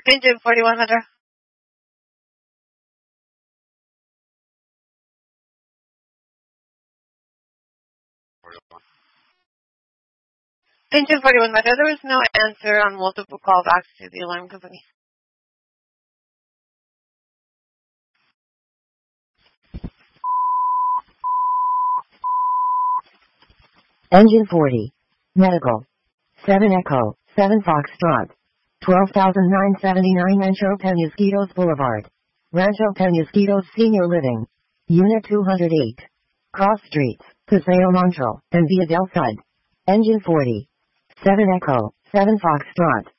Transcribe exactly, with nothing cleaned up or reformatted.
Engine forty-one, Metro. Engine forty-one, Metro. There was no answer on multiple callbacks to the alarm company. Engine forty. Medical. seven Echo, seven Foxtrot. twelve thousand nine hundred seventy-nine Rancho Penasquitos Boulevard. Rancho Penasquitos Senior Living. Unit two hundred eight. Cross Streets, Paseo Montreal, and Via del Sud. Engine forty. seven Echo, seven Foxtrot.